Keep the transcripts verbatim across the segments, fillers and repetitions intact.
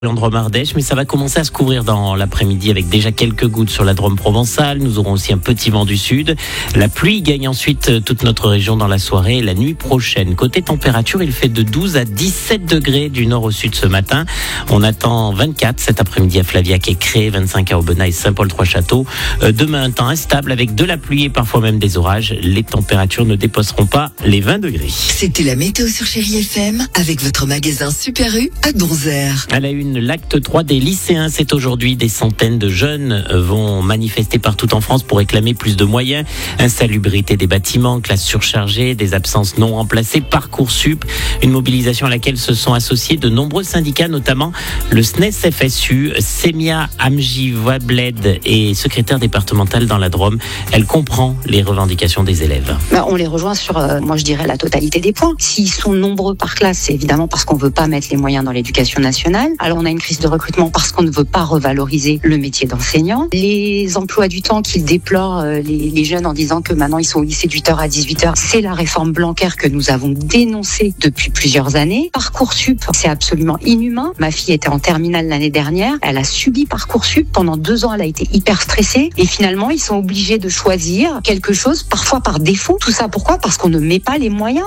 En Drôme Ardèche, mais ça va commencer à se couvrir dans l'après-midi avec déjà quelques gouttes sur la Drôme provençale. Nous aurons aussi un petit vent du sud. La pluie gagne ensuite toute notre région dans la soirée et la nuit prochaine. Côté température, il fait de douze à dix-sept degrés du nord au sud ce matin. On attend vingt-quatre cet après-midi à Flaviac et Cré, vingt-cinq à Aubenas et Saint-Paul-Trois-Châteaux. Euh, demain, un temps instable avec de la pluie et parfois même des orages. Les températures ne dépasseront pas les vingt degrés. C'était la météo sur Chérie F M avec votre magasin Super U à Donzère. À la une, l'acte trois des lycéens, c'est aujourd'hui. Des centaines de jeunes vont manifester partout en France pour réclamer plus de moyens. Insalubrité des bâtiments, classes surchargées, des absences non remplacées, Parcoursup. Une mobilisation à laquelle se sont associés de nombreux syndicats, notamment le S N E S F S U. Semia Amji Wabled est secrétaire départementale dans la Drôme. Elle comprend les revendications des élèves. Ben, on les rejoint sur, euh, moi je dirais, la totalité des points. S'ils sont nombreux par classe, c'est évidemment parce qu'on ne veut pas mettre les moyens dans l'éducation nationale. Alors on a une crise de recrutement parce qu'on ne veut pas revaloriser le métier d'enseignant. Les emplois du temps qu'ils déplorent, euh, les, les jeunes, en disant que maintenant ils sont au lycée de huit heures à dix-huit heures, c'est la réforme Blanquer que nous avons dénoncée depuis plusieurs années. Parcoursup, c'est absolument inhumain. Ma fille était en terminale l'année dernière, elle a subi Parcoursup. Pendant deux ans, elle a été hyper stressée et finalement, ils sont obligés de choisir quelque chose, parfois par défaut. Tout ça pourquoi ? Parce qu'on ne met pas les moyens.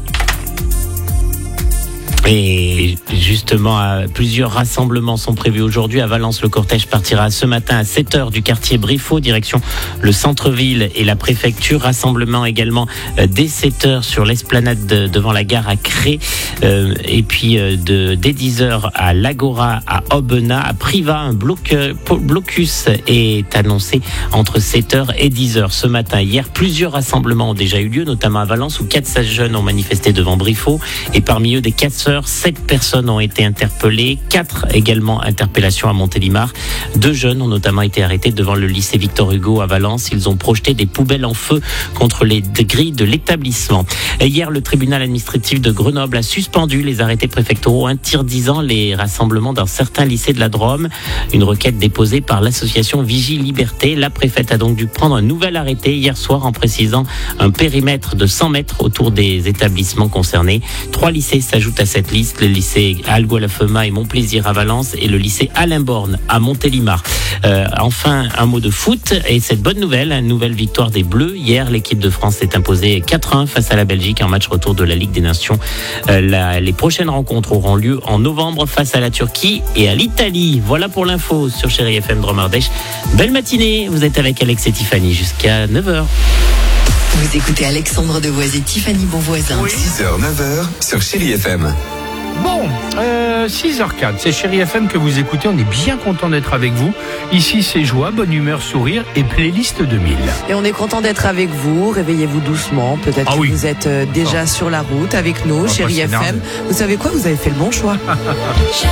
Et justement, plusieurs rassemblements sont prévus aujourd'hui. À Valence, le cortège partira ce matin à sept heures du quartier Briffaut, direction le centre-ville et la préfecture. Rassemblement également dès sept heures sur l'esplanade de, devant la gare à Cré. Euh, et puis de, dès dix heures à l'Agora, à Aubenas, à Privas. Un bloc, blocus est annoncé entre sept heures et dix heures ce matin. Hier, plusieurs rassemblements ont déjà eu lieu, notamment à Valence, où quatre cents jeunes ont manifesté devant Briffaut. Et parmi eux, des casseurs. Sept personnes ont été interpellées, quatre également interpellations à Montélimar. Deux jeunes ont notamment été arrêtés devant le lycée Victor Hugo à Valence. Ils ont projeté des poubelles en feu contre les grilles de l'établissement. Et hier, le tribunal administratif de Grenoble a suspendu les arrêtés préfectoraux interdisant les rassemblements dans certains lycées de la Drôme. Une requête déposée par l'association Vigie Liberté. La préfète a donc dû prendre un nouvel arrêté hier soir en précisant un périmètre de cent mètres autour des établissements concernés. Trois lycées s'ajoutent à cette liste, le lycée Algo-la-Fema et Montplaisir à Valence et le lycée Alain Borne à Montélimar. Euh, enfin, un mot de foot et cette bonne nouvelle, une nouvelle victoire des Bleus. Hier, l'équipe de France s'est imposée quatre un face à la Belgique en match retour de la Ligue des Nations. Euh, la, les prochaines rencontres auront lieu en novembre face à la Turquie et à l'Italie. Voilà pour l'info sur Chérie F M Drôme Ardèche. Belle matinée, vous êtes avec Alex et Tiffany jusqu'à neuf heures. Vous écoutez Alexandre Devoise et Tiffany Bonvoisin. Oui. six heures, neuf heures sur Chérie F M. Bon, euh, six heures quatre, c'est Chérie F M que vous écoutez, on est bien content d'être avec vous. Ici c'est joie, bonne humeur, sourire et playlist deux mille. Et on est content d'être avec vous, réveillez-vous doucement, peut-être ah que oui. vous êtes déjà oh. sur la route avec nous, Chérie F M. Vous savez quoi, vous avez fait le bon choix.